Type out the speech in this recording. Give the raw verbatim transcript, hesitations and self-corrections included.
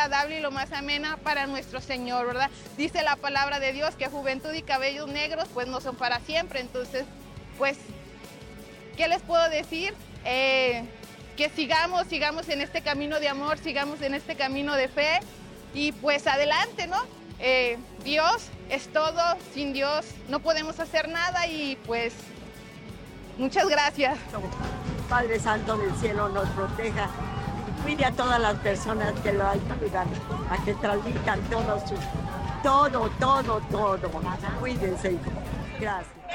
agradable y lo más amena para nuestro Señor, ¿verdad? Dice la palabra de Dios que juventud y cabellos negros pues no son para siempre. Entonces, pues, ¿qué les puedo decir? Eh, que sigamos, sigamos en este camino de amor, sigamos en este camino de fe y pues adelante, ¿no? Eh, Dios es todo, sin Dios no podemos hacer nada y pues muchas gracias. Padre Santo del cielo nos proteja y cuide a todas las personas que lo ayudan, a que transmitan todo, su, todo, todo, todo. Cuídense. Gracias.